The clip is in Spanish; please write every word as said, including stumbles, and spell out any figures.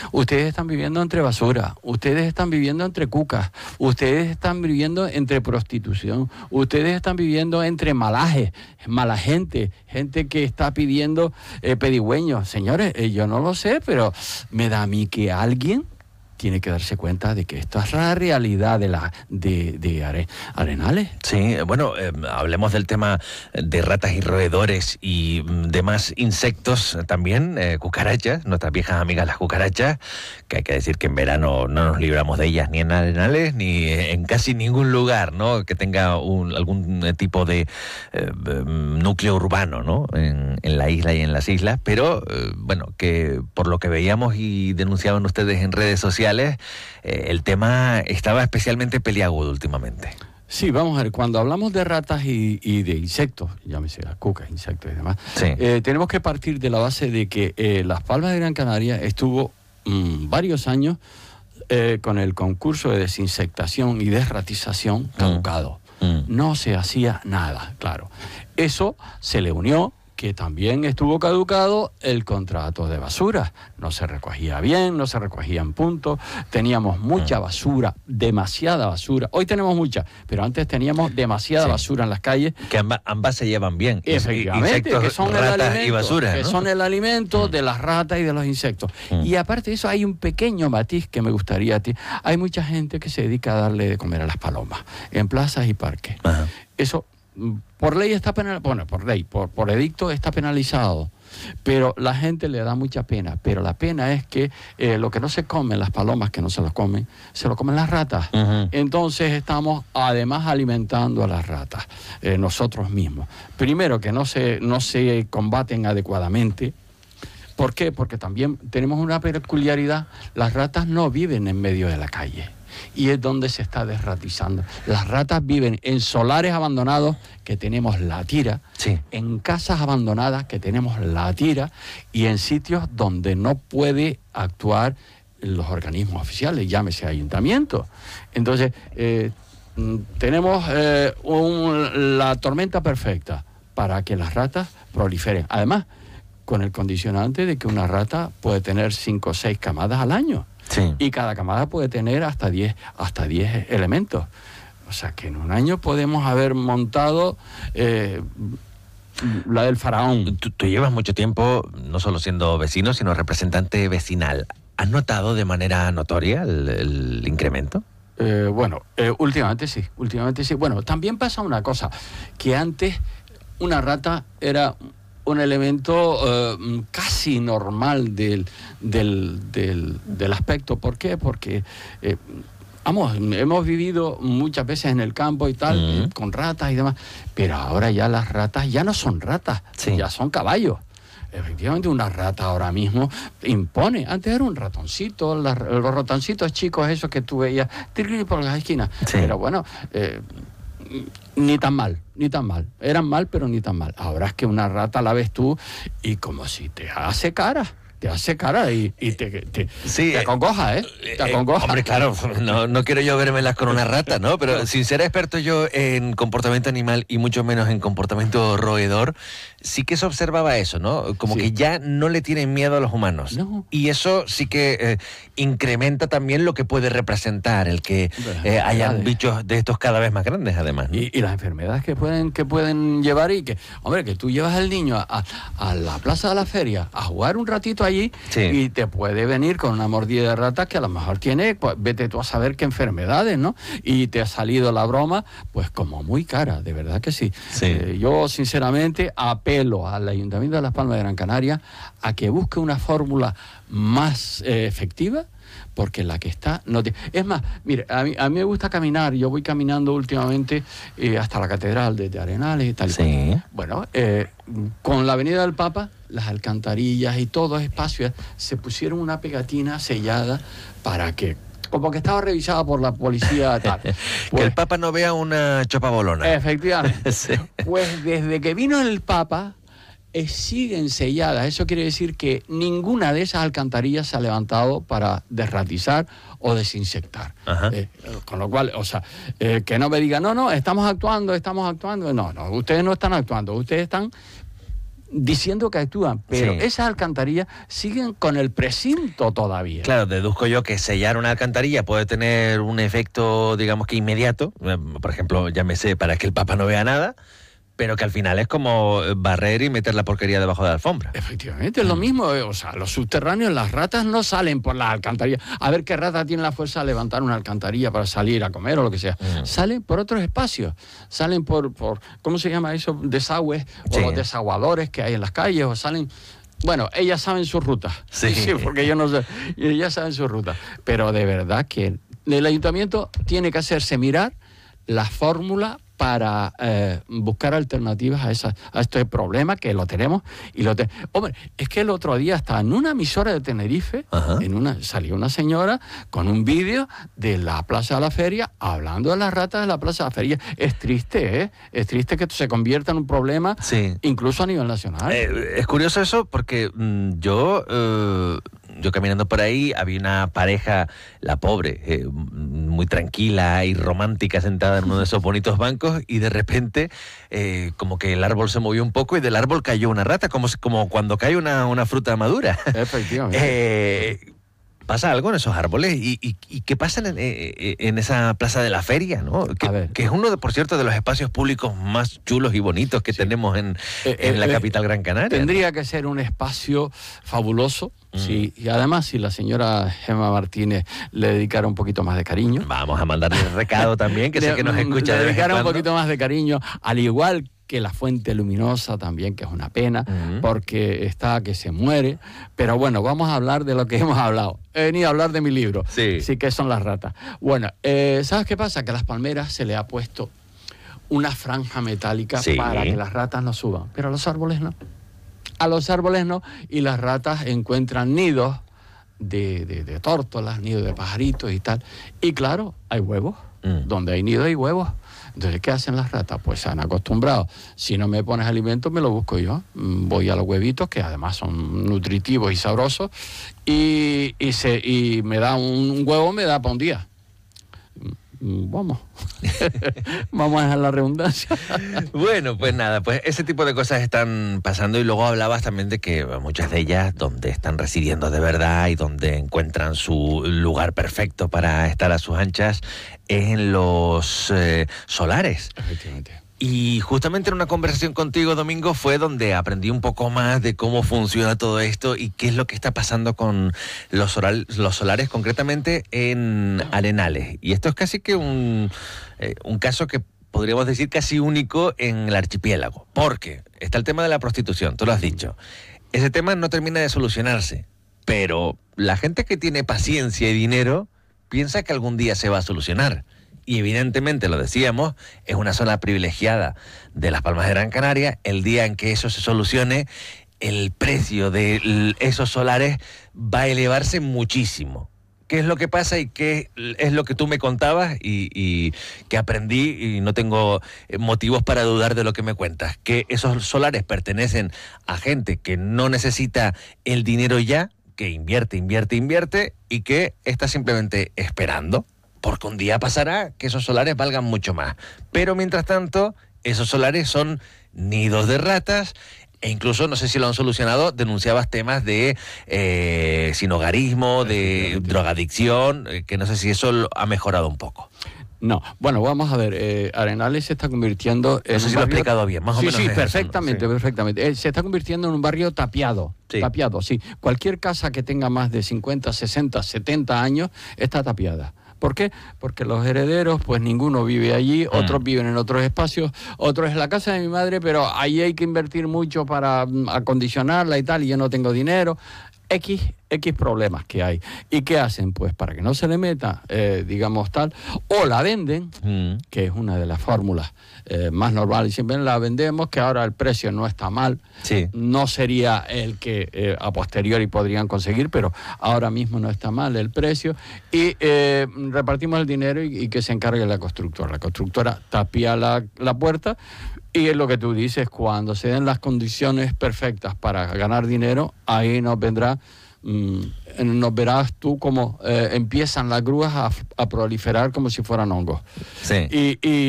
Ustedes están viviendo entre basura, ustedes están viviendo entre cucas, ustedes están viviendo entre prostitución, ustedes están viviendo entre malajes, mala gente, gente que está pidiendo eh, pedigüeños. Señores, eh, yo no lo sé, pero me da a mí que alguien tiene que darse cuenta de que esto es la realidad de la de, de are, Arenales. Sí, bueno, eh, hablemos del tema de ratas y roedores y demás insectos también, eh, cucarachas, nuestras viejas amigas las cucarachas, que hay que decir que en verano no nos libramos de ellas ni en Arenales ni en casi ningún lugar, ¿no?, que tenga un, algún tipo de eh, núcleo urbano, ¿no?, en, en la isla y en las islas, pero eh, bueno, que por lo que veíamos y denunciaban ustedes en redes sociales, Eh, el tema estaba especialmente peliagudo últimamente. Sí, vamos a ver, cuando hablamos de ratas y, y de insectos, llámese las cucas, insectos y demás, sí. eh, tenemos que partir de la base de que eh, Las Palmas de Gran Canaria estuvo mmm, varios años eh, con el concurso de desinsectación y desratización caducado. Mm. Mm. No se hacía nada, claro. Eso se le unió que también estuvo caducado el contrato de basura. No se recogía bien, no se recogía en punto, teníamos mucha basura, demasiada basura. Hoy tenemos mucha, pero antes teníamos demasiada sí. basura en las calles. Que ambas, ambas se llevan bien. Efectivamente, insectos, que son ratas el alimento, y basura, que ¿no? son el alimento mm. de las ratas y de los insectos. Mm. Y aparte de eso hay un pequeño matiz que me gustaría a ti. Hay mucha gente que se dedica a darle de comer a las palomas en plazas y parques. Ajá. Eso por ley está penalizado, bueno, por ley, por, por edicto está penalizado, pero la gente le da mucha pena, pero la pena es que eh, lo que no se comen las palomas, que no se lo comen, se lo comen las ratas. Uh-huh. Entonces estamos además alimentando a las ratas, eh, nosotros mismos. Primero que no se, no se combaten adecuadamente. ¿Por qué? Porque también tenemos una peculiaridad, las ratas no viven en medio de la calle. Y es donde se está desratizando. Las ratas viven en solares abandonados, que tenemos la tira, sí. en casas abandonadas, que tenemos la tira, y en sitios donde no puede actuar los organismos oficiales, llámese ayuntamiento. Entonces, eh, tenemos eh, un, la tormenta perfecta para que las ratas proliferen. Además, con el condicionante de que una rata puede tener cinco o seis camadas al año. Sí. Y cada camada puede tener hasta diez hasta diez elementos. O sea que en un año podemos haber montado eh, la del faraón. Tú, tú llevas mucho tiempo no solo siendo vecino, sino representante vecinal. ¿Has notado de manera notoria el, el incremento? Eh, bueno, eh, últimamente sí, últimamente sí. Bueno, también pasa una cosa, que antes una rata era un elemento eh, casi normal del, del, del, del aspecto. ¿Por qué? Porque, eh, vamos, hemos vivido muchas veces en el campo y tal, uh-huh. eh, con ratas y demás, pero ahora ya las ratas ya no son ratas, sí. ya son caballos. Efectivamente, una rata ahora mismo impone. Antes era un ratoncito, la, los ratoncitos chicos esos que tú veías por las esquinas. Sí. Pero bueno, eh, ni tan mal, ni tan mal. Eran mal, pero ni tan mal. Ahora es que una rata la ves tú y como si te hace cara. Te hace cara y, y te, te, sí, te acongoja, ¿eh? Te acongoja. Eh, hombre, claro, no, no quiero yo vérmelas con una rata, ¿no? Pero sin ser experto yo en comportamiento animal y mucho menos en comportamiento roedor, sí que se observaba eso, ¿no? Como sí. que ya no le tienen miedo a los humanos. No. Y eso sí que eh, incrementa también lo que puede representar el que eh, hayan bichos de estos cada vez más grandes, además, ¿no? Y, y las enfermedades que pueden, que pueden llevar y que, hombre, que tú llevas al niño a, a la plaza de la feria a jugar un ratito allí sí. y te puede venir con una mordida de rata que a lo mejor tiene, pues vete tú a saber qué enfermedades, ¿no? Y te ha salido la broma, pues como muy cara, de verdad que sí. sí. Eh, yo, sinceramente, apelo al Ayuntamiento de Las Palmas de Gran Canaria a que busque una fórmula más eh, efectiva, porque la que está no te... Es más, mire, a mí, a mí me gusta caminar, yo voy caminando últimamente eh, hasta la catedral de Arenales y tal. Sí. Bueno, eh, con la avenida del Papa, las alcantarillas y todo espacio, se pusieron una pegatina sellada para que, como que estaba revisada por la policía tal. Pues, que el Papa no vea una chopa bolona. Efectivamente. Sí. Pues desde que vino el Papa, eh, siguen selladas. Eso quiere decir que ninguna de esas alcantarillas se ha levantado para desratizar o desinsectar. Eh, con lo cual, o sea, eh, que no me digan, no, no, estamos actuando, estamos actuando. No, no, ustedes no están actuando, ustedes están diciendo que actúan, pero Sí. esas alcantarillas siguen con el precinto todavía. Claro, deduzco yo que sellar una alcantarilla puede tener un efecto, digamos que inmediato, eh, por ejemplo, llámese para que el Papa no vea nada, pero que al final es como barrer y meter la porquería debajo de la alfombra. Efectivamente, es lo mismo, eh, o sea, los subterráneos, las ratas no salen por las alcantarillas. A ver qué rata tiene la fuerza de levantar una alcantarilla para salir a comer o lo que sea. Mm. Salen por otros espacios, salen por, por ¿cómo se llama eso? Desagües Sí. o desaguadores que hay en las calles, o salen... Bueno, ellas saben sus rutas. Sí. Sí, porque yo no sé, ellas saben sus rutas. Pero de verdad que el ayuntamiento tiene que hacerse mirar la fórmula para eh, buscar alternativas a, esa, a este problema que lo tenemos. y lo te... Hombre, es que el otro día estaba en una emisora de Tenerife, en una, salió una señora con un vídeo de la Plaza de la Feria hablando de las ratas de la Plaza de la Feria. Es triste, ¿eh? Es triste que se convierta en un problema, Sí. incluso a nivel nacional. Eh, es curioso eso porque mm, yo, eh, yo caminando por ahí, había una pareja, la pobre, eh, muy tranquila y romántica, sentada en uno de esos bonitos bancos, y de repente eh, como que el árbol se movió un poco y del árbol cayó una rata, como, si- como cuando cae una, una fruta madura. Efectivamente. Eh, ¿Pasa algo en esos árboles? ¿Y, y, y qué pasa en, eh, en esa plaza de la feria, ¿no? Que, A ver. que es uno, de, por cierto, de los espacios públicos más chulos y bonitos que Sí. tenemos en, Eh, en eh, la eh, capital Gran Canaria. Tendría que ser un espacio fabuloso, Mm. sí, y además si la señora Gemma Martínez le dedicara un poquito más de cariño. Vamos a mandarle el recado también, que sé que nos Le- escucha le de vez en dedicara un cuando. poquito más de cariño, al igual que la fuente luminosa también, que es una pena, Ujú. porque está que se muere. Pero bueno, vamos a hablar de lo que hemos hablado. He venido a hablar de mi libro, Sí. sí que son las ratas. Bueno, eh, ¿sabes qué pasa? Que a las palmeras se le ha puesto una franja metálica Sí. para que las ratas no suban, pero a los árboles no. A los árboles no, y las ratas encuentran nidos de, de, de tórtolas, nidos de pajaritos y tal. Y claro, hay huevos. Mm. Donde hay nidos hay huevos. Entonces, ¿qué hacen las ratas? Pues se han acostumbrado. Si no me pones alimento, me lo busco yo. Mm, Voy a los huevitos, que además son nutritivos y sabrosos, y, y, se, y me da un, un huevo, me da para un día. Mm, Vamos. Vamos a dejar la redundancia. Bueno, pues nada, pues ese tipo de cosas están pasando, y luego hablabas también de que muchas de ellas donde están residiendo de verdad y donde encuentran su lugar perfecto para estar a sus anchas es en los eh, solares. Efectivamente. Y justamente en una conversación contigo, Domingo, fue donde aprendí un poco más de cómo funciona todo esto y qué es lo que está pasando con los, solar- los solares, concretamente en Arenales. Y esto es casi que un, eh, un caso que podríamos decir casi único en el archipiélago. Porque está el tema de la prostitución, tú lo has dicho. Ese tema no termina de solucionarse, pero la gente que tiene paciencia y dinero piensa que algún día se va a solucionar. Y evidentemente, lo decíamos, es una zona privilegiada de Las Palmas de Gran Canaria. El día en que eso se solucione, el precio de l- esos solares va a elevarse muchísimo. ¿Qué es lo que pasa y qué es lo que tú me contabas y, y que aprendí, y no tengo eh, motivos para dudar de lo que me cuentas? Que esos solares pertenecen a gente que no necesita el dinero ya, que invierte, invierte, invierte, y que está simplemente esperando. Porque un día pasará que esos solares valgan mucho más. Pero mientras tanto, esos solares son nidos de ratas, e incluso, no sé si lo han solucionado, denunciabas temas de eh, sinhogarismo, de drogadicción, eh, que no sé si eso lo ha mejorado un poco. No, bueno, vamos a ver, eh, Arenales se está convirtiendo en No sé un si lo he barrio- explicado bien, más o sí, menos Sí, es eso, ¿no? perfectamente, Sí. perfectamente. Eh, se está convirtiendo en un barrio tapiado, Sí. tapiado, sí. Cualquier casa que tenga más de cincuenta, sesenta, setenta años está tapiada. ¿Por qué? Porque los herederos, pues ninguno vive allí, Mm. otros viven en otros espacios, otros es la casa de mi madre, pero ahí hay que invertir mucho para mm, acondicionarla y tal, y yo no tengo dinero. X, X problemas que hay. ¿Y qué hacen? Pues para que no se le meta, eh, digamos tal, o la venden, Mm. que es una de las fórmulas eh, más normales, siempre la vendemos, que ahora el precio no está mal, Sí. no sería el que eh, a posteriori podrían conseguir, pero ahora mismo no está mal el precio, y eh, repartimos el dinero y, y que se encargue la constructora. La constructora tapia la, la puerta, y es lo que tú dices, cuando se den las condiciones perfectas para ganar dinero, ahí nos vendrá, mm, nos verás tú cómo eh, empiezan las grúas a, a proliferar como si fueran hongos. Sí. Y, y